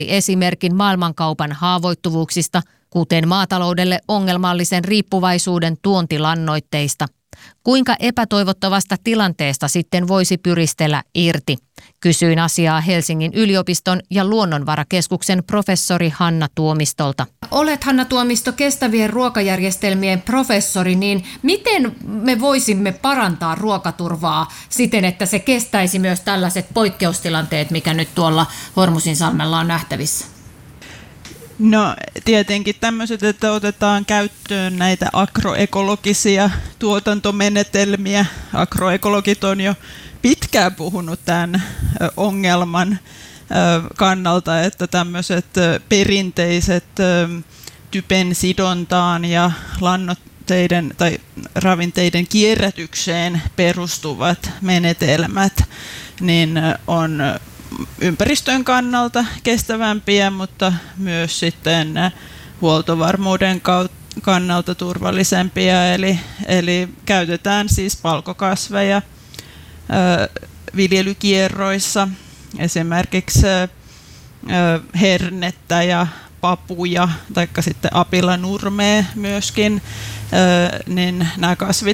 esimerkin maailmankaupan haavoittuvuuksista, kuten maataloudelle ongelmallisen riippuvaisuuden tuontilannoitteista. Kuinka epätoivottavasta tilanteesta sitten voisi pyristellä irti? Kysyin asiaa Helsingin yliopiston ja Luonnonvarakeskuksen professori Hanna Tuomistolta. Olet, Hanna Tuomisto, kestävien ruokajärjestelmien professori, niin miten me voisimme parantaa ruokaturvaa siten, että se kestäisi myös tällaiset poikkeustilanteet, mikä nyt tuolla Hormusinsalmella on nähtävissä? No tietenkin tämmöiset, että otetaan käyttöön näitä agroekologisia tuotantomenetelmiä. Agroekologit on jo pitkään puhunut tämän ongelman kannalta, että tämmöiset perinteiset typen sidontaan ja lannoitteiden tai ravinteiden kierrätykseen perustuvat menetelmät niin on ympäristön kannalta kestävämpiä, mutta myös sitten huoltovarmuuden kannalta turvallisempia. Eli käytetään siis palkokasveja viljelykierroissa, esimerkiksi hernettä ja papuja, tai sitten apilanurmea myöskin, niin nämä kasvit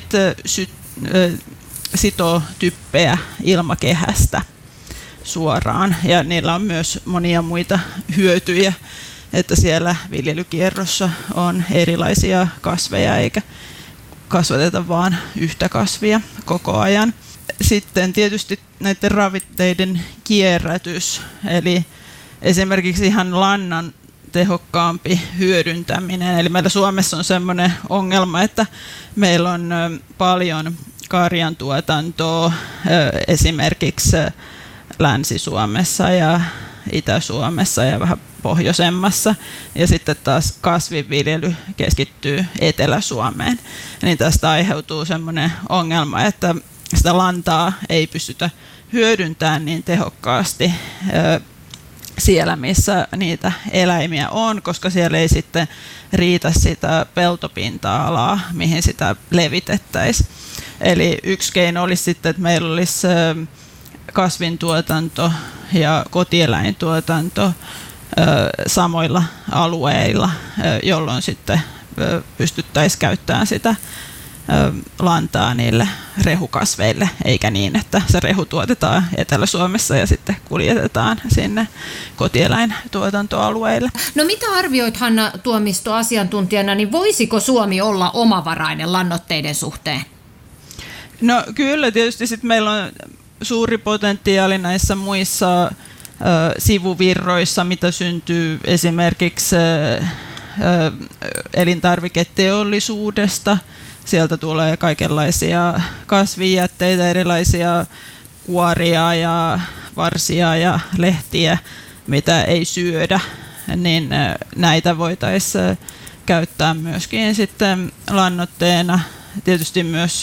sitoo typpeä ilmakehästä suoraan, ja niillä on myös monia muita hyötyjä, että siellä viljelykierrossa on erilaisia kasveja eikä kasvateta vain yhtä kasvia koko ajan. Sitten tietysti näiden ravinteiden kierrätys, eli esimerkiksi ihan lannan tehokkaampi hyödyntäminen. Eli meillä Suomessa on sellainen ongelma, että meillä on paljon karjantuotantoa esimerkiksi Länsi-Suomessa ja Itä-Suomessa ja vähän pohjoisemmassa, ja sitten taas kasvinviljely keskittyy Etelä-Suomeen. Niin tästä aiheutuu sellainen ongelma, että sitä lantaa ei pystytä hyödyntämään niin tehokkaasti siellä, missä niitä eläimiä on, koska siellä ei sitten riitä sitä peltopinta-alaa, mihin sitä levitettäisiin. Eli yksi keino olisi sitten, että meillä olisi kasvintuotanto ja kotieläintuotanto samoilla alueilla, jolloin sitten pystyttäisiin käyttämään sitä lantaa niille rehukasveille, eikä niin, että se rehu tuotetaan Etelä-Suomessa ja sitten kuljetetaan sinne kotieläintuotantoalueille. No mitä arvioit, Hanna Tuomisto, asiantuntijana, niin voisiko Suomi olla omavarainen lannoitteiden suhteen? No kyllä, tietysti sitten meillä on suuri potentiaali näissä muissa sivuvirroissa, mitä syntyy esimerkiksi elintarviketeollisuudesta. Sieltä tulee kaikenlaisia kasvijätteitä, erilaisia kuoria ja varsia ja lehtiä, mitä ei syödä, niin näitä voitaisiin käyttää myöskin sitten lannoitteena. Tietysti myös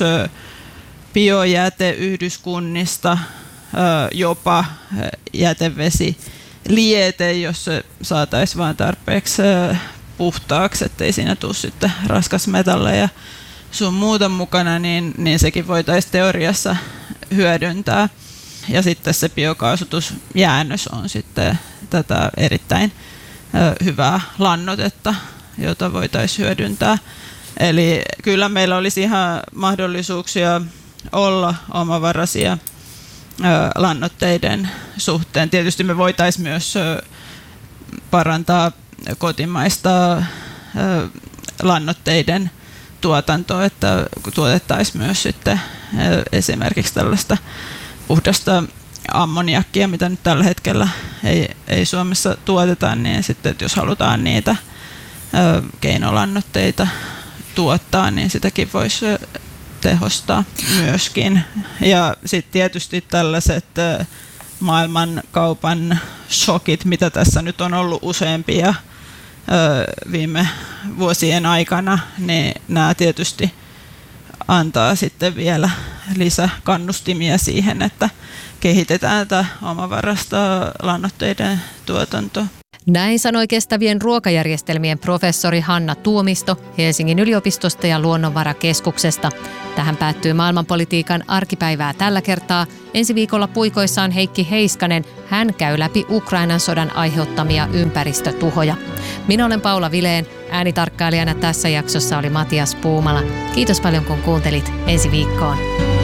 biojäteyhdyskunnista, jopa jätevesiliete, jos se saataisiin vain tarpeeksi puhtaaksi, ettei siinä tule sitten raskasmetalleja sun muuta mukana, niin sekin voitaisiin teoriassa hyödyntää. Ja sitten se biokaasutusjäännös on sitten tätä erittäin hyvää lannoitetta, jota voitaisiin hyödyntää. Eli kyllä meillä olisi ihan mahdollisuuksia olla omavaraisia lannoitteiden suhteen. Tietysti me voitaisiin myös parantaa kotimaista lannoitteiden tuotantoa, että tuotettaisiin myös sitten esimerkiksi tällaista puhdasta ammoniakkia, mitä nyt tällä hetkellä ei Suomessa tuoteta, niin sitten että jos halutaan niitä keinolannoitteita tuottaa, niin sitäkin voisi tehostaa myöskin. Ja sitten tietysti tällaiset maailmankaupan shokit, mitä tässä nyt on ollut useampia viime vuosien aikana, niin nämä tietysti antaa sitten vielä lisäkannustimia siihen, että kehitetään tätä omavaraista lannoitteiden tuotantoa. Näin sanoi kestävien ruokajärjestelmien professori Hanna Tuomisto Helsingin yliopistosta ja Luonnonvarakeskuksesta. Tähän päättyy maailmanpolitiikan arkipäivää tällä kertaa. Ensi viikolla puikoissa on Heikki Heiskanen. Hän käy läpi Ukrainan sodan aiheuttamia ympäristötuhoja. Minä olen Paula Vileen. Äänitarkkailijana tässä jaksossa oli Matias Puumala. Kiitos paljon kun kuuntelit. Ensi viikkoon.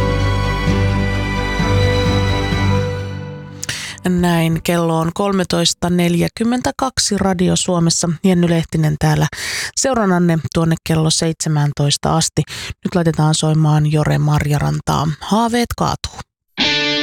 Näin, kello on 13.42 Radio Suomessa. Jenny Lehtinen täällä seurannanne tuonne kello 17 asti. Nyt laitetaan soimaan Jore Marjarantaa. Haaveet kaatuu.